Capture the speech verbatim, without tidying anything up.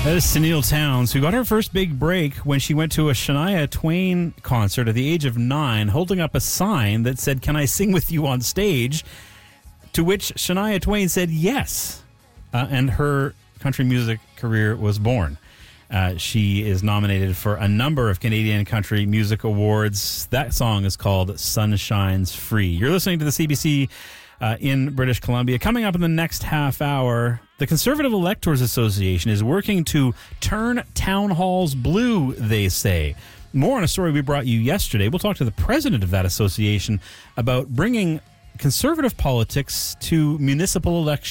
That is Tennille Townes, who got her first big break when she went to a Shania Twain concert at the age of nine, holding up a sign that said, "Can I sing with you on stage?" To which Shania Twain said yes, uh, and her country music career was born. Uh, she is nominated for a number of Canadian Country Music Awards. That song is called Sun Shines Free. You're listening to the C B C uh, in British Columbia. Coming up in the next half hour, the Conservative Electors Association is working to turn town halls blue, they say. More on a story we brought you yesterday. We'll talk to the president of that association about bringing conservative politics to municipal elections.